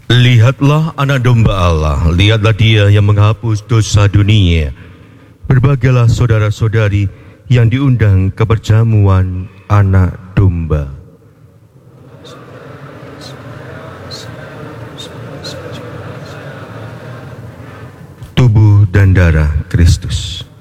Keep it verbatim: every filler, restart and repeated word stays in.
Lihatlah anak domba Allah, lihatlah dia yang menghapus dosa dunia. Berbahagialah saudara-saudari yang diundang ke perjamuan anak domba. Tubuh dan darah Kristus.